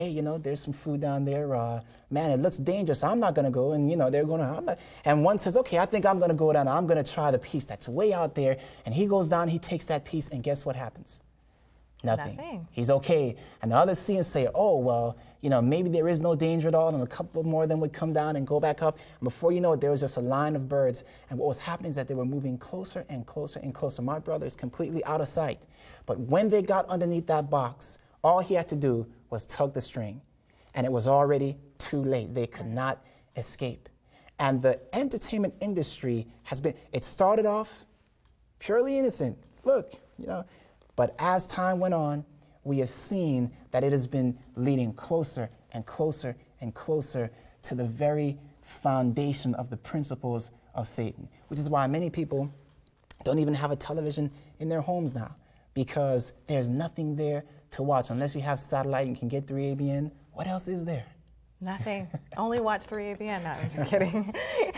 hey, there's some food down there. Man, it looks dangerous. I'm not going to go. And, they're going to, and one says, okay, I think I'm going to go down. I'm going to try the piece that's way out there. And he goes down, he takes that piece, and guess what happens? Nothing. He's okay. And the others see and say, oh, well, maybe there is no danger at all. And a couple more of them would come down and go back up. And before you know it, there was just a line of birds. And what was happening is that they were moving closer and closer and closer. My brother is completely out of sight. But when they got underneath that box, all he had to do was tug the string. And it was already too late. They could not escape. And the entertainment industry it started off purely innocent. Look, But as time went on, we have seen that it has been leading closer and closer and closer to the very foundation of the principles of Satan, which is why many people don't even have a television in their homes now, because there's nothing there to watch. Unless you have satellite and can get 3ABN, what else is there? Nothing. Only watch 3ABN. No, I'm just kidding.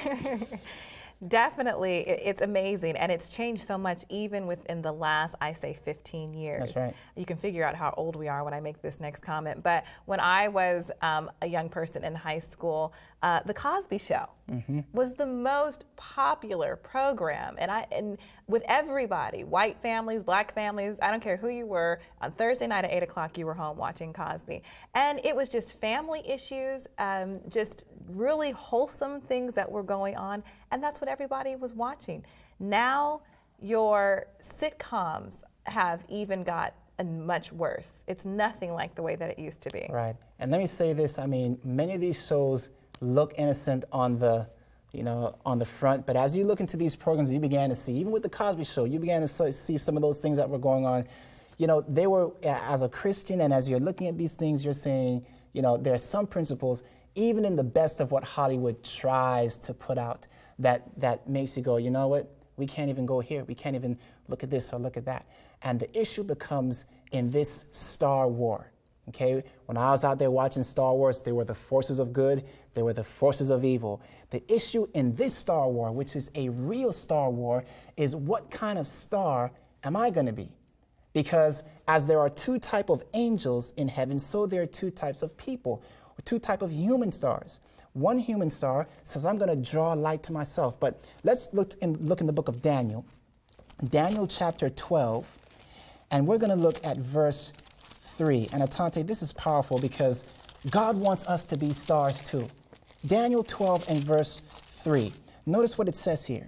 Definitely, it's amazing, and it's changed so much even within the last, I say, 15 years. That's right. You can figure out how old we are when I make this next comment, but when I was a young person in high school, The Cosby Show was the most popular program, and with everybody, white families, black families, I don't care who you were, on Thursday night at 8 o'clock you were home watching Cosby. And it was just family issues, just really wholesome things that were going on, and that's what everybody was watching. Now your sitcoms have even got much worse. It's nothing like the way that it used to be. Right. And let me say this, many of these shows look innocent on the front, but as you look into these programs, you began to see, even with The Cosby Show, you began to see some of those things that were going on. They were, as a Christian, and as you're looking at these things, you're saying, there are some principles, even in the best of what Hollywood tries to put out, that makes you go, you know what, we can't even go here, we can't even look at this or look at that. And the issue becomes in this Star War. Okay, when I was out there watching Star Wars, there were the forces of good, there were the forces of evil. The issue in this Star War, which is a real Star War, is what kind of star am I going to be? Because as there are two types of angels in heaven, so there are two types of people, or two types of human stars. One human star says, I'm going to draw light to myself. But let's look in the book of Daniel, Daniel chapter 12, and we're going to look at verse 3. And Atante, this is powerful because God wants us to be stars too. Daniel 12 and verse 3. Notice what it says here.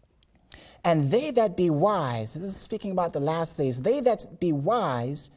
And they that be wise, this is speaking about the last days, they that be wise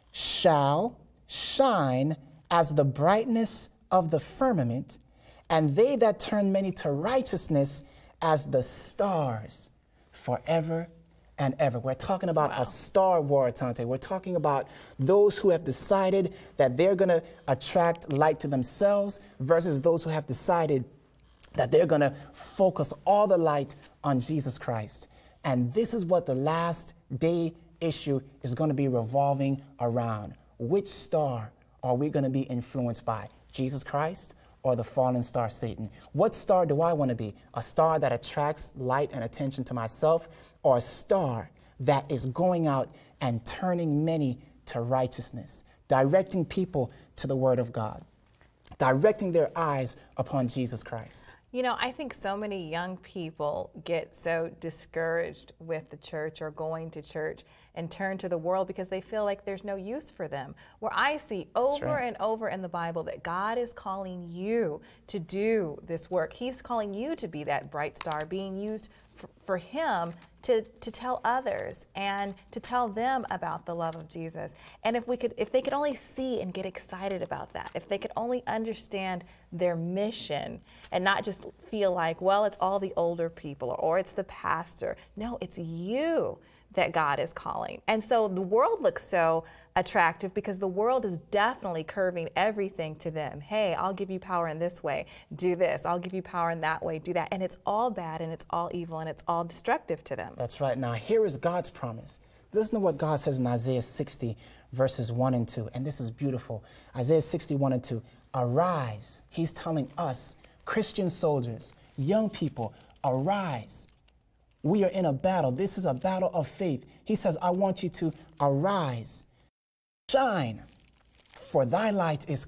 shall shine as the brightness of the firmament, and they that turn many to righteousness as the stars forever and ever. We're talking about a star war, Tante. We're talking about those who have decided that they're going to attract light to themselves versus those who have decided that they're going to focus all the light on Jesus Christ. And this is what the last day issue is going to be revolving around. Which star are we going to be influenced by? Jesus Christ or the fallen star Satan? What star do I want to be? A star that attracts light and attention to myself, or a star that is going out and turning many to righteousness, directing people to the Word of God, directing their eyes upon Jesus Christ? I think so many young people get so discouraged with the church or going to church and turn to the world because they feel like there's no use for them. Where I see over and over in the Bible that God is calling you to do this work. He's calling you to be that bright star being used for Him to tell others and to tell them about the love of Jesus. And if they could only see and get excited about that, if they could only understand their mission and not just feel like, well, it's all the older people or it's the pastor. No, it's you that God is calling. And so the world looks so attractive because the world is definitely curving everything to them. Hey, I'll give you power in this way, do this. I'll give you power in that way, do that. And it's all bad and it's all evil and it's all destructive to them. That's right. Now here is God's promise. Listen to what God says in Isaiah 60 verses 1 and 2. And this is beautiful. Isaiah 60, 1 and 2. Arise. He's telling us, Christian soldiers, young people, arise. We are in a battle. This is a battle of faith. He says, I want you to arise, shine, for thy light is